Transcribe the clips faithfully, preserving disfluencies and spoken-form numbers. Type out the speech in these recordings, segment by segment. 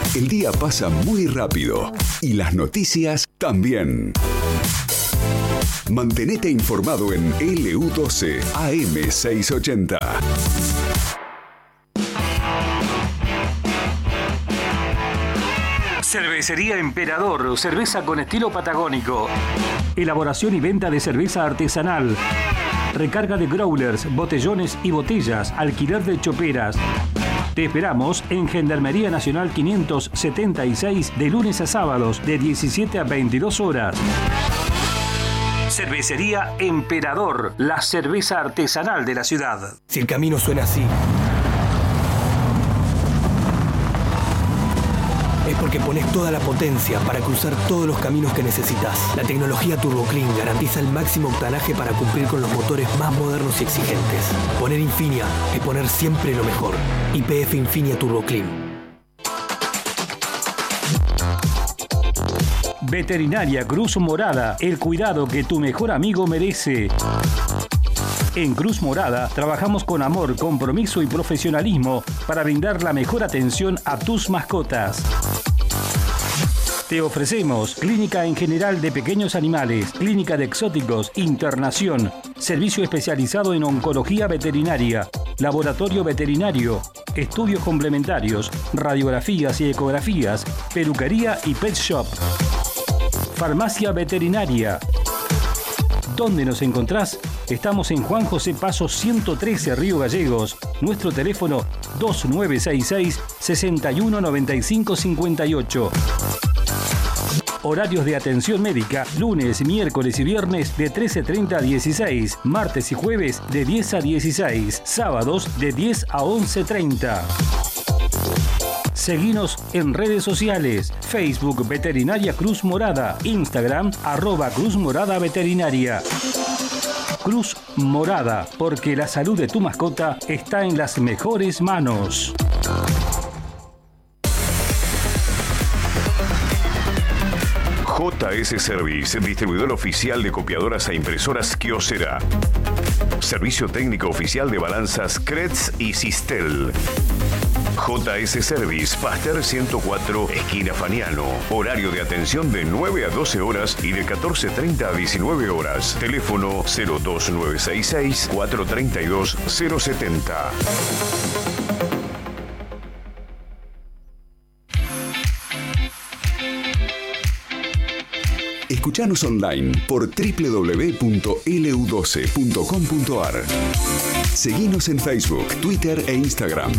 El día pasa muy rápido y las noticias también. Mantenete informado en L U doce A M seiscientos ochenta. Cervecería Emperador, cerveza con estilo patagónico. Elaboración y venta de cerveza artesanal. Recarga de growlers, botellones y botellas, alquiler de choperas. Te esperamos en Gendarmería Nacional quinientos setenta y seis de lunes a sábados de diecisiete a veintidós horas. Cervecería Emperador, la cerveza artesanal de la ciudad. Si el camino suena así, es porque pones toda la potencia para cruzar todos los caminos que necesitas. La tecnología Turbo Clean garantiza el máximo octanaje para cumplir con los motores más modernos y exigentes. Poner Infinia es poner siempre lo mejor. Y P F Infinia Turbo Clean. Veterinaria Cruz Morada, el cuidado que tu mejor amigo merece. En Cruz Morada trabajamos con amor, compromiso y profesionalismo para brindar la mejor atención a tus mascotas. Te ofrecemos clínica en general de pequeños animales, clínica de exóticos, internación, servicio especializado en oncología veterinaria, laboratorio veterinario, estudios complementarios, radiografías y ecografías, peluquería y pet shop. Farmacia veterinaria. ¿Dónde nos encontrás? Estamos en Juan José Paso ciento trece, Río Gallegos. Nuestro teléfono dos nueve seis seis, seis uno nueve cinco cinco ocho. Horarios de atención médica, lunes, miércoles y viernes de trece treinta a dieciséis, martes y jueves de diez a dieciséis, sábados de diez a once treinta. Seguinos en redes sociales, Facebook Veterinaria Cruz Morada, Instagram arroba Cruz Morada Veterinaria. Cruz Morada, porque la salud de tu mascota está en las mejores manos. J S Service, distribuidor oficial de copiadoras e impresoras Kyocera. Servicio técnico oficial de balanzas Kretz y Sistel. J S Service, Pasteur ciento cuatro, esquina Faniano. Horario de atención de nueve a doce horas y de catorce treinta a diecinueve horas. Teléfono cero dos nueve seis seis, cuatro tres dos, cero siete cero. Escuchanos online por doble u doble u doble u punto L U doce punto com punto A R. Seguinos en Facebook, Twitter e Instagram.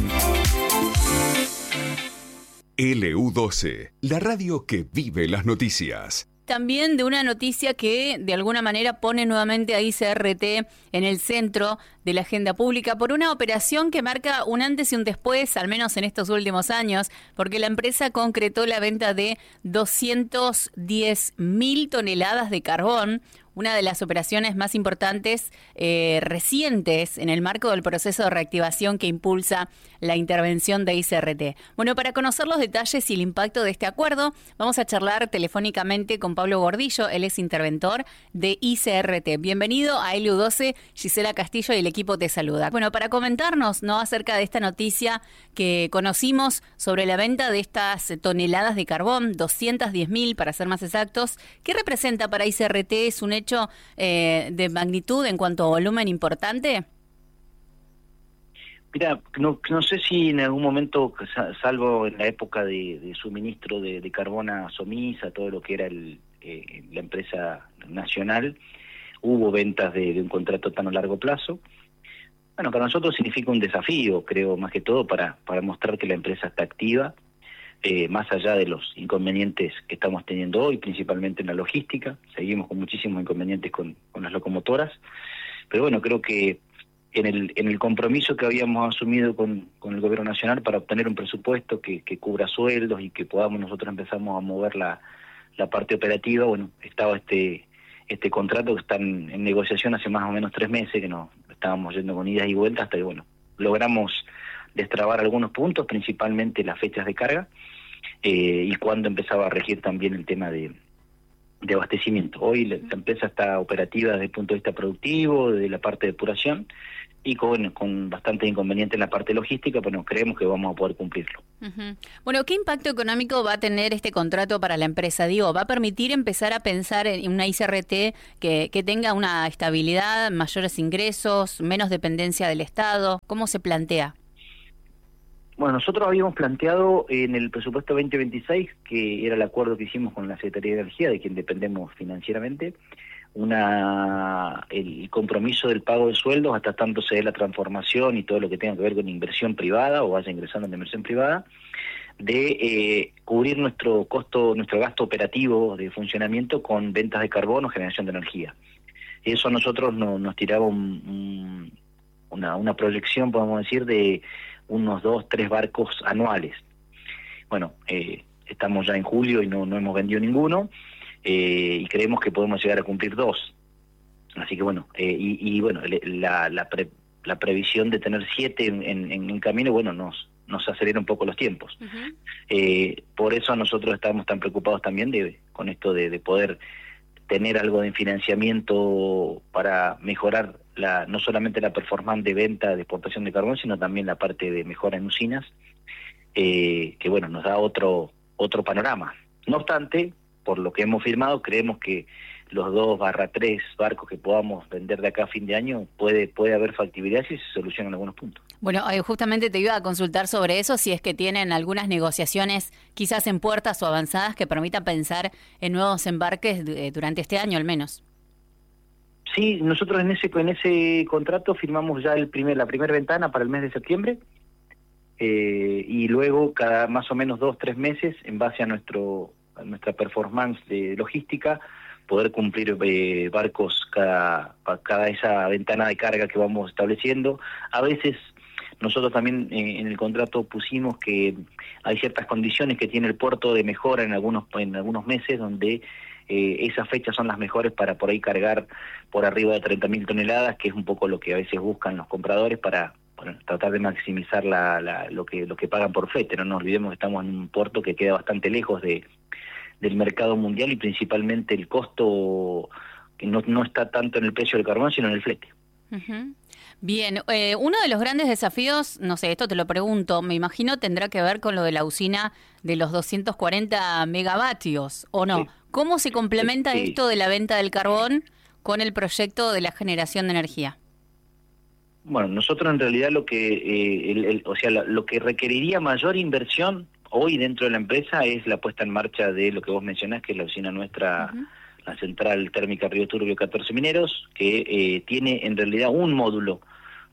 L U doce, la radio que vive las noticias. También de una noticia que de alguna manera pone nuevamente a I C R T en el centro de la agenda pública por una operación que marca un antes y un después, al menos en estos últimos años, porque la empresa concretó la venta de doscientas diez mil toneladas de carbón, una de las operaciones más importantes eh, recientes en el marco del proceso de reactivación que impulsa la intervención de I C R T. Bueno, para conocer los detalles y el impacto de este acuerdo, vamos a charlar telefónicamente con Pablo Gordillo, él es interventor de I C R T. Bienvenido a L U doce, Gisela Castillo y el equipo te saluda. Bueno, para comentarnos, ¿no?, acerca de esta noticia que conocimos sobre la venta de estas toneladas de carbón, doscientas diez mil para ser más exactos, ¿qué representa para I C R T? ¿Es un hecho eh, de magnitud en cuanto a volumen importante? Mira, no, no sé si en algún momento, salvo en la época de, de suministro de, de carbón a Somisa, todo lo que era el, eh, la empresa nacional, hubo ventas de, de un contrato tan a largo plazo. Bueno, para nosotros significa un desafío, creo, más que todo para, para mostrar que la empresa está activa, eh, más allá de los inconvenientes que estamos teniendo hoy, principalmente en la logística. Seguimos con muchísimos inconvenientes con, con las locomotoras, pero bueno, creo que en el en el compromiso que habíamos asumido con, con el gobierno nacional para obtener un presupuesto que, que cubra sueldos y que podamos nosotros empezamos a mover la, la parte operativa, bueno, estaba este este contrato que está en, en negociación hace más o menos tres meses, que nos estábamos yendo con idas y vueltas hasta que, bueno, logramos destrabar algunos puntos, principalmente las fechas de carga, eh, y cuando empezaba a regir también el tema de, de abastecimiento. Hoy la, la empresa está operativa desde el punto de vista productivo, desde la parte de depuración, y con, con bastante inconveniente en la parte logística, pero creemos que vamos a poder cumplirlo. Uh-huh. Bueno, ¿qué impacto económico va a tener este contrato para la empresa? Digo, ¿va a permitir empezar a pensar en una I C R T que, que tenga una estabilidad, mayores ingresos, menos dependencia del Estado? ¿Cómo se plantea? Bueno, nosotros habíamos planteado en el presupuesto veinte veintiséis, que era el acuerdo que hicimos con la Secretaría de Energía, de quien dependemos financieramente, una el compromiso del pago de sueldos hasta tanto se dé la transformación y todo lo que tenga que ver con inversión privada o vaya ingresando en la inversión privada, de eh, cubrir nuestro costo, nuestro gasto operativo de funcionamiento con ventas de carbón o generación de energía. Eso a nosotros no, nos tiraba un, un, una, una proyección, podemos decir, de unos dos, tres barcos anuales. Bueno, eh, estamos ya en julio y no, no hemos vendido ninguno. Eh, y creemos que podemos llegar a cumplir dos. Así que bueno, eh, y, y bueno, la, la, pre, la previsión de tener siete en, en, en camino, bueno, nos nos acelera un poco los tiempos. Uh-huh. Eh, por eso nosotros estamos tan preocupados también de con esto de, de poder tener algo de financiamiento para mejorar la no solamente la performance de venta, de exportación de carbón, sino también la parte de mejora en usinas, eh, que bueno, nos da otro otro panorama. No obstante, por lo que hemos firmado, creemos que los dos barra tres barcos que podamos vender de acá a fin de año puede puede haber factibilidad si se solucionan algunos puntos. Bueno, justamente te iba a consultar sobre eso, si es que tienen algunas negociaciones quizás en puertas o avanzadas que permitan pensar en nuevos embarques durante este año al menos. Sí, nosotros en ese en ese contrato firmamos ya el primer la primera ventana para el mes de septiembre, eh, y luego cada más o menos dos, tres meses, en base a nuestro a nuestra performance de logística, poder cumplir eh, barcos cada, cada esa ventana de carga que vamos estableciendo. A veces nosotros también eh, en el contrato pusimos que hay ciertas condiciones que tiene el puerto de mejora en algunos en algunos meses, donde eh, esas fechas son las mejores para por ahí cargar por arriba de treinta mil toneladas, que es un poco lo que a veces buscan los compradores para, para tratar de maximizar la, la, lo que lo que pagan por flete. No nos olvidemos que estamos en un puerto que queda bastante lejos de del mercado mundial, y principalmente el costo que no, no está tanto en el precio del carbón, sino en el flete. Uh-huh. Bien, eh, uno de los grandes desafíos, no sé, esto te lo pregunto, me imagino tendrá que ver con lo de la usina de los doscientos cuarenta megavatios, ¿o no? Sí. ¿Cómo se complementa sí. esto de la venta del carbón con el proyecto de la generación de energía? Bueno, nosotros en realidad lo que, eh, el, el, o sea, lo, lo que requeriría mayor inversión hoy dentro de la empresa es la puesta en marcha de lo que vos mencionás, que es la usina nuestra, uh-huh. la central térmica Río Turbio catorce Mineros, que eh, tiene en realidad un módulo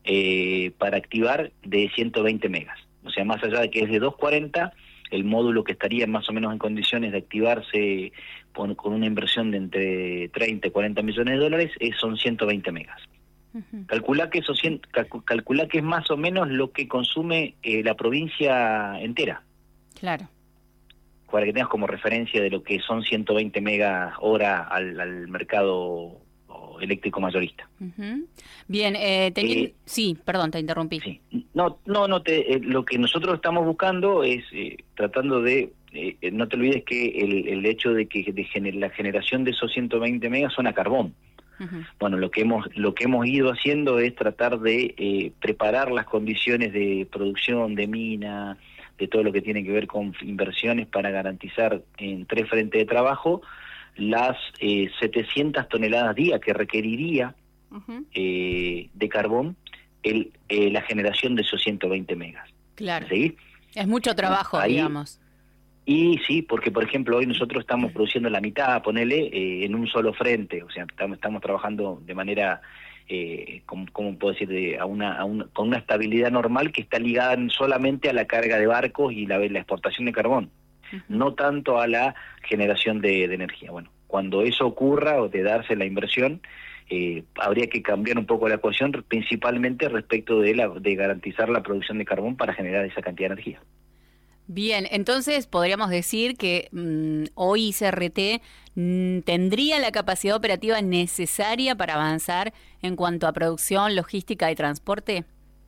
eh, para activar de ciento veinte megas. O sea, más allá de que es de doscientos cuarenta, el módulo que estaría más o menos en condiciones de activarse con, con una inversión de entre treinta y cuarenta millones de dólares, es, son ciento veinte megas. Uh-huh. Calcula que eso, calcula, calcula que es más o menos lo que consume eh, la provincia entera. Claro. Para que tengas como referencia de lo que son ciento veinte megas hora al, al mercado eléctrico mayorista. Uh-huh. Bien, eh, teni- eh, sí, perdón, te interrumpí. Sí. No, no, no te, eh, lo que nosotros estamos buscando es eh, tratando de, eh, no te olvides que el, el hecho de que de gener- la generación de esos ciento veinte megas son a carbón. Uh-huh. Bueno, lo que hemos lo que hemos ido haciendo es tratar de eh, preparar las condiciones de producción de mina, de todo lo que tiene que ver con inversiones para garantizar en tres frentes de trabajo las eh, setecientas toneladas día que requeriría uh-huh. eh, de carbón el, eh, la generación de esos ciento veinte megas. Claro. ¿Sí? Es mucho trabajo, Ahí, digamos. Y sí, porque por ejemplo hoy nosotros estamos produciendo la mitad, ponele, eh, en un solo frente, o sea, estamos, estamos trabajando de manera... Eh, como, como puedo decir, de, a una, a una, con una estabilidad normal que está ligada solamente a la carga de barcos y la, la exportación de carbón, uh-huh. no tanto a la generación de, de energía. Bueno, cuando eso ocurra o de darse la inversión, eh, habría que cambiar un poco la ecuación, principalmente respecto de, la, de garantizar la producción de carbón para generar esa cantidad de energía. Bien, entonces podríamos decir que mmm, hoy I C R T mmm, tendría la capacidad operativa necesaria para avanzar en cuanto a producción, logística y transporte.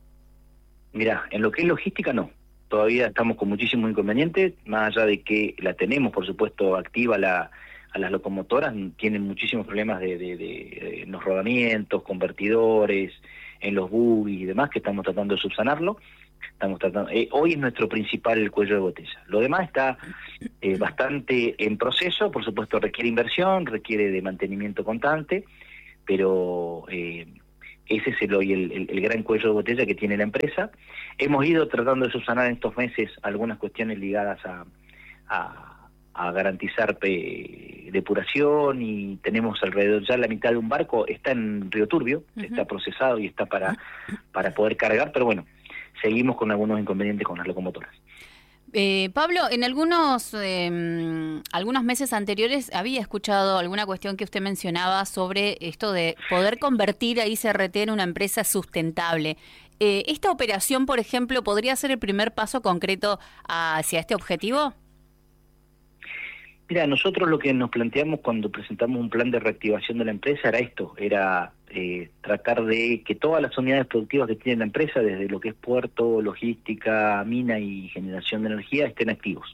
Mira, en lo que es logística no, todavía estamos con muchísimos inconvenientes, más allá de que la tenemos, por supuesto, activa la, a las locomotoras, tienen muchísimos problemas de, de, de, de los rodamientos, convertidores, en los bugs y demás, que estamos tratando de subsanarlo. Estamos tratando, eh, hoy es nuestro principal cuello de botella. Lo demás está eh, bastante en proceso, por supuesto requiere inversión, requiere de mantenimiento constante, pero eh, ese es el, hoy el, el, el gran cuello de botella que tiene la empresa. Hemos ido tratando de subsanar en estos meses algunas cuestiones ligadas a, a, a garantizar eh, depuración, y tenemos alrededor ya la mitad de un barco, está en Río Turbio, uh-huh. está procesado y está para, para poder cargar, pero bueno, seguimos con algunos inconvenientes con las locomotoras. Eh, Pablo, en algunos eh, algunos meses anteriores había escuchado alguna cuestión que usted mencionaba sobre esto de poder convertir a I C R T en una empresa sustentable. Eh, ¿Esta operación, por ejemplo, podría ser el primer paso concreto hacia este objetivo? Mira, nosotros lo que nos planteamos cuando presentamos un plan de reactivación de la empresa era esto, era eh, tratar de que todas las unidades productivas que tiene la empresa, desde lo que es puerto, logística, mina y generación de energía, estén activos.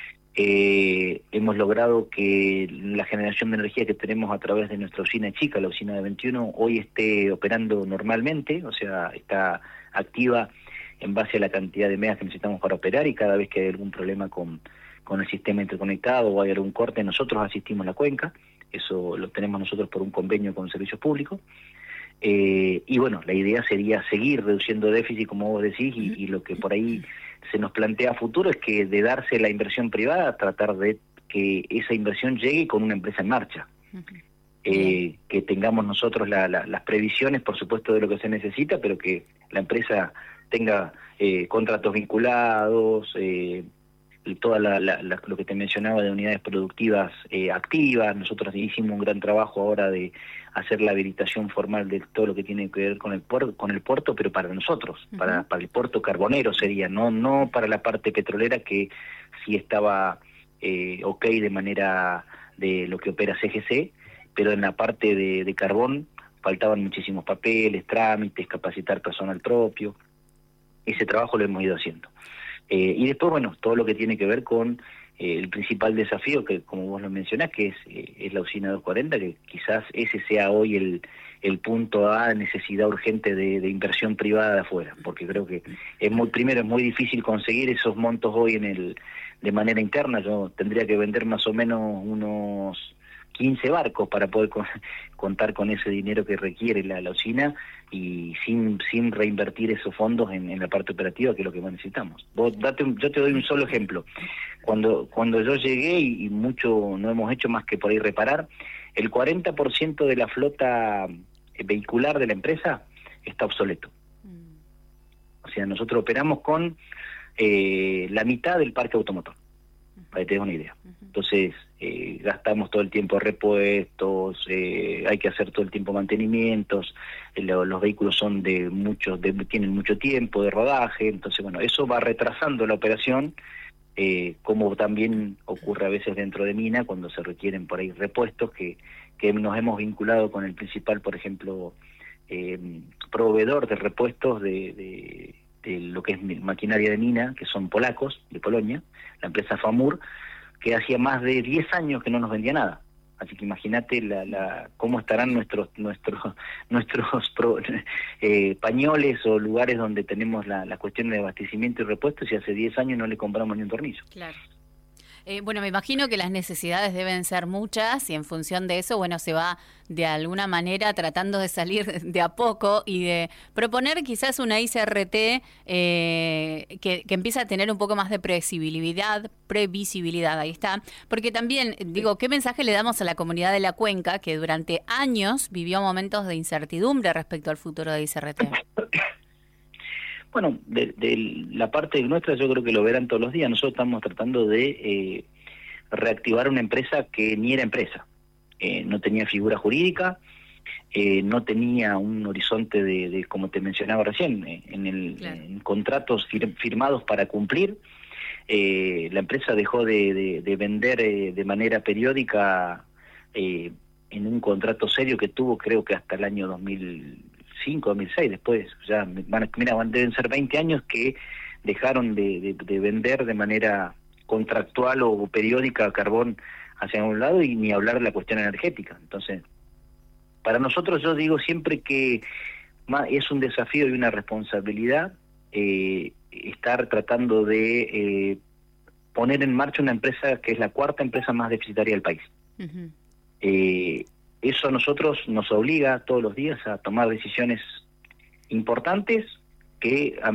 Eh, hemos logrado que la generación de energía que tenemos a través de nuestra usina chica, la usina de veintiuno, hoy esté operando normalmente, o sea, está activa en base a la cantidad de megas que necesitamos para operar, y cada vez que hay algún problema con... con el sistema interconectado o hay algún corte, nosotros asistimos la cuenca, eso lo tenemos nosotros por un convenio con servicios públicos, eh, y bueno, la idea sería seguir reduciendo déficit, como vos decís, y, y lo que por ahí se nos plantea a futuro es que de darse la inversión privada, tratar de que esa inversión llegue con una empresa en marcha, eh, que tengamos nosotros la, la, las previsiones, por supuesto, de lo que se necesita, pero que la empresa tenga eh, contratos vinculados, eh, toda la, la, la, lo que te mencionaba de unidades productivas eh, activas. Nosotros hicimos un gran trabajo ahora de hacer la habilitación formal de todo lo que tiene que ver con el puerto, con el puerto, pero para nosotros, uh-huh. para, para el puerto carbonero sería, no no para la parte petrolera, que sí estaba eh, ok de manera de lo que opera C G C, pero en la parte de, de carbón faltaban muchísimos papeles, trámites, capacitar personal propio. Ese trabajo lo hemos ido haciendo. Eh, y después, bueno, todo lo que tiene que ver con eh, el principal desafío, que como vos lo mencionás, que es, eh, es la usina doscientos cuarenta, que quizás ese sea hoy el, el punto A, necesidad urgente de, de inversión privada de afuera, porque creo que es muy, primero es muy difícil conseguir esos montos hoy en el de manera interna. Yo tendría que vender más o menos unos quince barcos para poder con, contar con ese dinero que requiere la, la usina, y sin sin reinvertir esos fondos en, en la parte operativa, que es lo que más necesitamos. Vos date un, yo te doy un solo ejemplo. Cuando cuando yo llegué, y, y mucho no hemos hecho más que por ahí reparar, el cuarenta por ciento de la flota vehicular de la empresa está obsoleto. O sea, nosotros operamos con eh, la mitad del parque automotor, para que te des una idea. Entonces, eh, gastamos todo el tiempo repuestos, eh, hay que hacer todo el tiempo mantenimientos, eh, lo, los vehículos son de muchos, de, tienen mucho tiempo de rodaje, entonces bueno, eso va retrasando la operación, eh, como también ocurre a veces dentro de mina, cuando se requieren por ahí repuestos, que, que nos hemos vinculado con el principal, por ejemplo, eh, proveedor de repuestos de, de, de lo que es maquinaria de mina, que son polacos, de Polonia, la empresa FAMUR, que hacía más de diez años que no nos vendía nada. Así que imagínate la, la, cómo estarán nuestros nuestros nuestros pro, eh, pañoles o lugares donde tenemos la, la cuestión de abastecimiento y repuesto, si hace diez años no le compramos ni un tornillo. Claro. Eh, bueno, me imagino que las necesidades deben ser muchas, y en función de eso, bueno, se va de alguna manera tratando de salir de a poco y de proponer quizás una I C R T eh, que, que empiece a tener un poco más de previsibilidad, previsibilidad, ahí está. Porque también, digo, ¿qué mensaje le damos a la comunidad de la cuenca que durante años vivió momentos de incertidumbre respecto al futuro de I C R T? Bueno, de, de la parte nuestra yo creo que lo verán todos los días. Nosotros estamos tratando de eh, reactivar una empresa que ni era empresa. Eh, no tenía figura jurídica, eh, no tenía un horizonte de, de como te mencionaba recién, eh, en, el, claro. en contratos fir, firmados para cumplir. Eh, la empresa dejó de, de, de vender eh, de manera periódica eh, en un contrato serio que tuvo, creo que hasta el año dos mil cinco, dos mil seis, después ya van, mira, deben ser veinte años que dejaron de, de, de vender de manera contractual o periódica carbón hacia un lado, y ni hablar de la cuestión energética. Entonces, para nosotros, yo digo siempre que es un desafío y una responsabilidad eh, estar tratando de eh, poner en marcha una empresa que es la cuarta empresa más deficitaria del país. Uh-huh. Eh, eso a nosotros nos obliga todos los días a tomar decisiones importantes que a